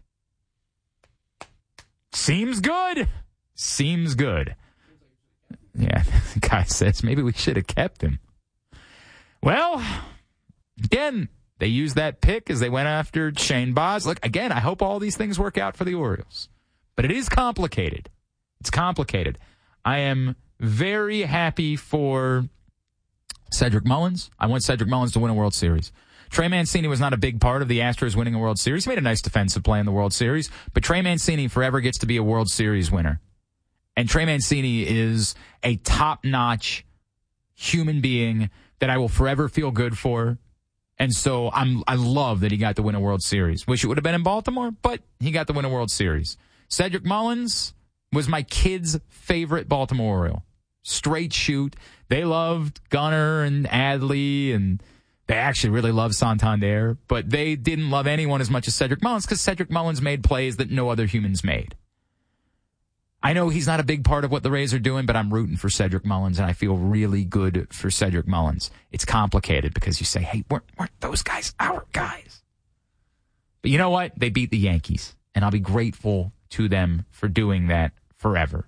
Seems good. Seems good. Yeah, the guy says maybe we should have kept him. Well, again, they used that pick as they went after Shane Baz. Look, again, I hope all these things work out for the Orioles. But it is complicated. It's complicated. I am very happy for Cedric Mullins. I want Cedric Mullins to win a World Series. Trey Mancini was not a big part of the Astros winning a World Series. He made a nice defensive play in the World Series, but Trey Mancini forever gets to be a World Series winner. And Trey Mancini is a top-notch human being that I will forever feel good for. And so I love that he got to win a World Series. Wish it would have been in Baltimore, but he got to win a World Series. Cedric Mullins was my kid's favorite Baltimore Oriole. Straight shoot. They loved Gunnar and Adley, and they actually really loved Santander, but they didn't love anyone as much as Cedric Mullins because Cedric Mullins made plays that no other humans made. I know he's not a big part of what the Rays are doing, but I'm rooting for Cedric Mullins, and I feel really good for Cedric Mullins. It's complicated because you say, hey, weren't those guys our guys? But you know what? They beat the Yankees, and I'll be grateful to them for doing that forever.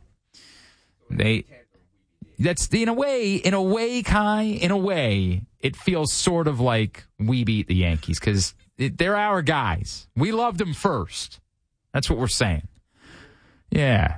That's in a way, Kai, in a way, it feels sort of like we beat the Yankees because they're our guys. We loved them first. That's what we're saying. Yeah.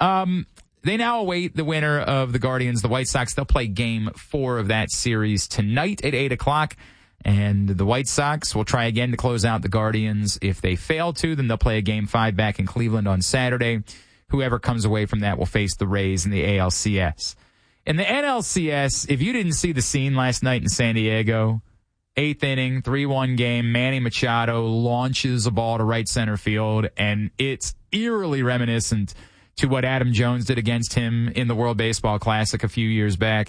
They now await the winner of the Guardians, the White Sox. They'll play game 4 of that series tonight at 8 o'clock. And the White Sox will try again to close out the Guardians. If they fail to, then they'll play a game 5 back in Cleveland on Saturday. Whoever comes away from that will face the Rays in the ALCS. In the NLCS, if you didn't see the scene last night in San Diego, 8th inning, 3-1 game, Manny Machado launches a ball to right center field, and it's eerily reminiscent to what Adam Jones did against him in the World Baseball Classic a few years back.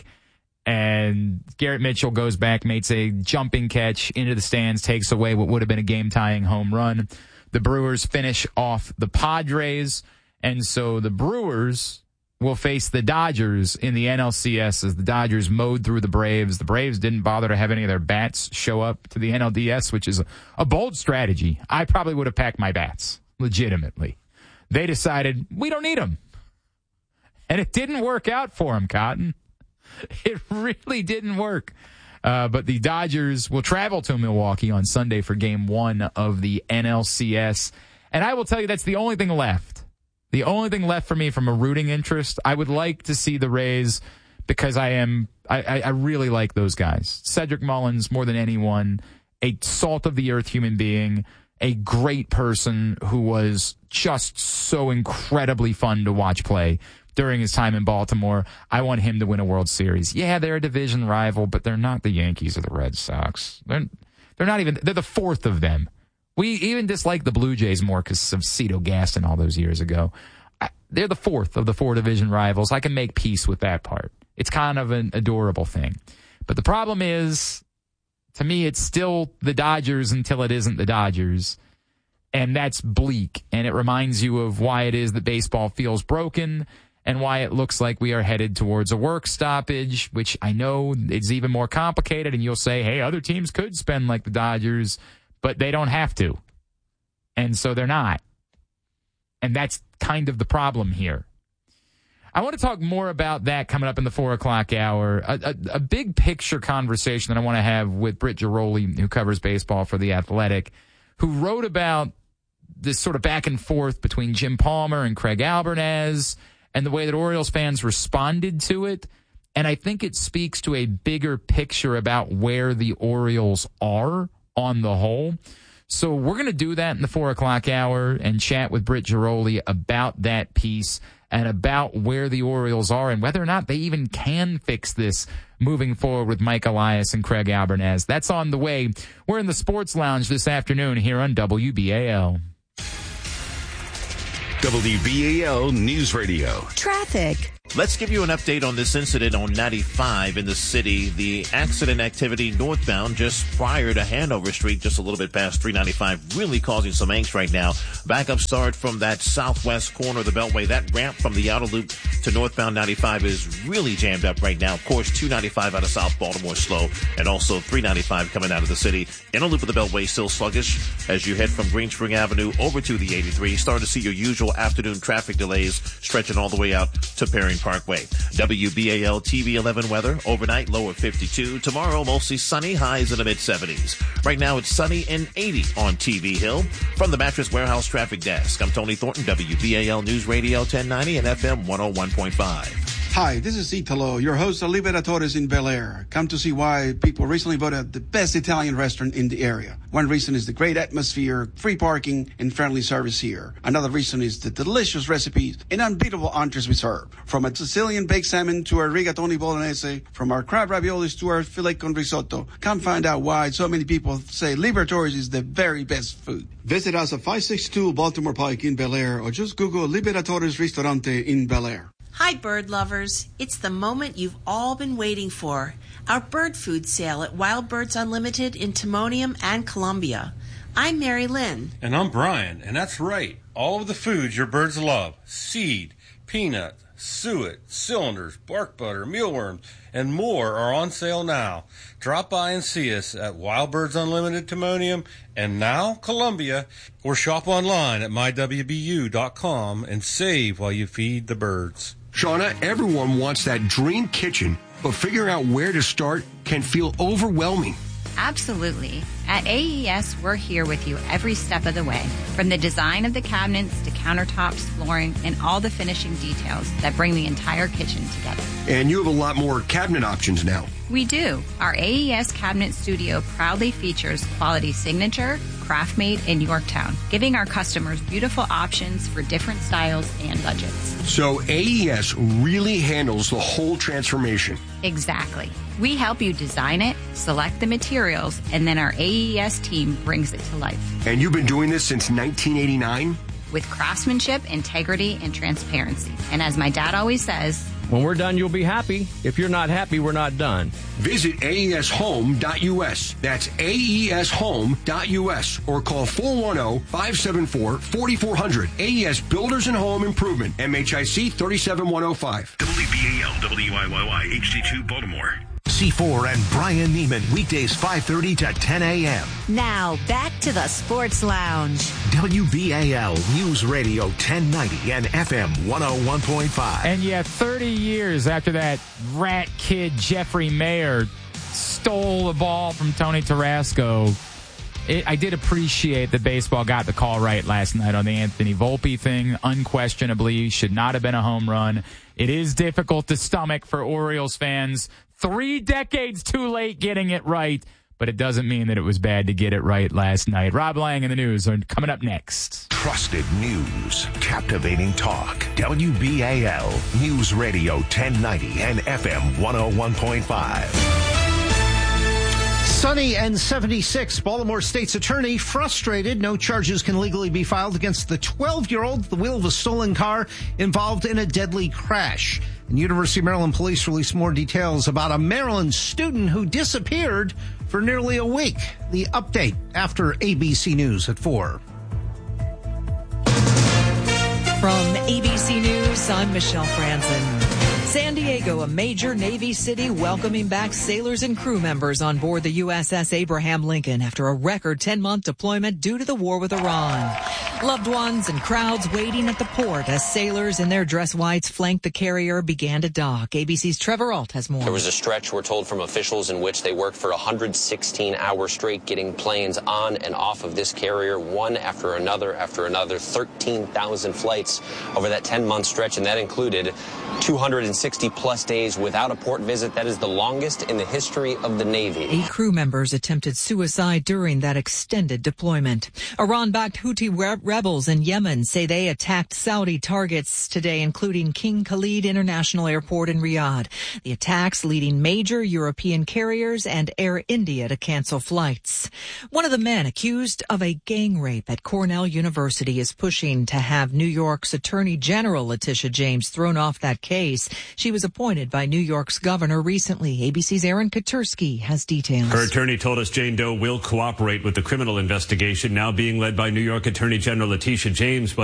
And Garrett Mitchell goes back, makes a jumping catch into the stands, takes away what would have been a game-tying home run. The Brewers finish off the Padres, and so the Brewers will face the Dodgers in the NLCS as the Dodgers mowed through the Braves. The Braves didn't bother to have any of their bats show up to the NLDS, which is a bold strategy. I probably would have packed my bats, legitimately. They decided, we don't need them. And it didn't work out for them, Cotton. It really didn't work. But the Dodgers will travel to Milwaukee on Sunday for Game 1 of the NLCS. And I will tell you, that's the only thing left. The only thing left for me from a rooting interest. I would like to see the Rays because I really like those guys. Cedric Mullins, more than anyone, a salt-of-the-earth human being, a great person who was just so incredibly fun to watch play during his time in Baltimore. I want him to win a World Series. Yeah, they're a division rival, but they're not the Yankees or the Red Sox. They're not even, they're the fourth of them. We even dislike the Blue Jays more because of Cito Gaston all those years ago. They're the fourth of the 4 division rivals. I can make peace with that part. It's kind of an adorable thing. But the problem is, to me, it's still the Dodgers until it isn't the Dodgers. And that's bleak. And it reminds you of why it is that baseball feels broken and why it looks like we are headed towards a work stoppage, which I know is even more complicated. And you'll say, hey, other teams could spend like the Dodgers, but they don't have to. And so they're not. And that's kind of the problem here. I want to talk more about that coming up in the 4 o'clock hour. A big picture conversation that I want to have with Britt Giroli, who covers baseball for The Athletic, who wrote about this sort of back and forth between Jim Palmer and Craig Albernaz and the way that Orioles fans responded to it. And I think it speaks to a bigger picture about where the Orioles are on the whole. So we're going to do that in the 4 o'clock hour and chat with Britt Giroli about that piece and about where the Orioles are and whether or not they even can fix this moving forward with Mike Elias and Craig Albernaz. That's on the way. We're in the Sports Lounge this afternoon here on WBAL. WBAL News Radio. Traffic. Let's give you an update on this incident on 95 in the city. The accident activity northbound just prior to Hanover Street, just a little bit past 395, really causing some angst right now. Backup start from that southwest corner of the Beltway. That ramp from the outer loop to northbound 95 is really jammed up right now. Of course, 295 out of South Baltimore slow, and also 395 coming out of the city. Inner loop of the Beltway still sluggish as you head from Green Spring Avenue over to the 83. Starting to see your usual afternoon traffic delays stretching all the way out to Perry Parkway. WBAL TV 11 weather. Overnight, low of 52. Tomorrow, mostly sunny, highs in the mid-70s. Right now, it's sunny and 80 on TV Hill. From the Mattress Warehouse Traffic Desk, I'm Tony Thornton, WBAL News Radio 1090 and FM 101.5. Hi, this is Italo, your host of Liberatores in Bel Air. Come to see why people recently voted the best Italian restaurant in the area. One reason is the great atmosphere, free parking, and friendly service here. Another reason is the delicious recipes and unbeatable entrees we serve. From a Sicilian baked salmon to our rigatoni bolognese, from our crab raviolis to our filet con risotto. Come find out why so many people say Liberatores is the very best food. Visit us at 562 Baltimore Pike in Bel Air or just Google Liberatores Ristorante in Bel Air. Hi, bird lovers. It's the moment you've all been waiting for. Our bird food sale at Wild Birds Unlimited in Timonium and Columbia. I'm Mary Lynn. And I'm Brian, and that's right. All of the foods your birds love. Seed, peanut, suet, cylinders, bark butter, mealworms, and more are on sale now. Drop by and see us at Wild Birds Unlimited Timonium and now Columbia, or shop online at mywbu.com and save while you feed the birds. Shauna, everyone wants that dream kitchen, but figuring out where to start can feel overwhelming. Absolutely. At AES, we're here with you every step of the way, from the design of the cabinets to countertops, flooring, and all the finishing details that bring the entire kitchen together. And you have a lot more cabinet options now. We do. Our AES Cabinet Studio proudly features quality signature, craft-made in Yorktown, giving our customers beautiful options for different styles and budgets. So AES really handles the whole transformation. Exactly. We help you design it, select the materials, and then our AES team brings it to life. And you've been doing this since 1989? With craftsmanship, integrity, and transparency. And as my dad always says, when we're done, you'll be happy. If you're not happy, we're not done. Visit aeshome.us. That's aeshome.us. Or call 410-574-4400. AES Builders and Home Improvement. MHIC 37105. WBAL WIYY HD2 Baltimore. C4 and Brian Neiman, weekdays 5:30 to 10 a.m. Now, back to the Sports Lounge. WBAL News Radio 1090 and FM 101.5. And yet 30 years after that rat kid Jeffrey Mayer stole the ball from Tony Tarasco, I did appreciate that baseball got the call right last night on the Anthony Volpe thing. Unquestionably, should not have been a home run. It is difficult to stomach for Orioles fans. 3 decades too late getting it right, but it doesn't mean that it was bad to get it right last night. Rob Lang in the news are coming up next. Trusted news, captivating talk. WBAL News Radio 1090 and FM 101.5. Sunny and 76. Baltimore State's attorney frustrated. No charges can legally be filed against the 12-year-old at the wheel of a stolen car involved in a deadly crash. And University of Maryland police released more details about a Maryland student who disappeared for nearly a week. The update after ABC News at 4. From ABC News, I'm Michelle Franzen. San Diego, a major Navy city, welcoming back sailors and crew members on board the USS Abraham Lincoln after a record 10-month deployment due to the war with Iran. Loved ones and crowds waiting at the port as sailors in their dress whites flanked the carrier began to dock. ABC's Trevor Ault has more. There was a stretch, we're told from officials, in which they worked for 116 hours straight, getting planes on and off of this carrier, one after another, 13,000 flights over that 10-month stretch, and that included 260-plus days without a port visit. That is the longest in the history of the Navy. 8 crew members attempted suicide during that extended deployment. Iran-backed Houthi rebels in Yemen say they attacked Saudi targets today, including King Khalid International Airport in Riyadh. The attacks leading major European carriers and Air India to cancel flights. One of the men accused of a gang rape at Cornell University is pushing to have New York's Attorney General Letitia James thrown off that case. She was appointed by New York's governor recently. ABC's Aaron Katursky has details. Her attorney told us Jane Doe will cooperate with the criminal investigation now being led by New York Attorney General Letitia James, but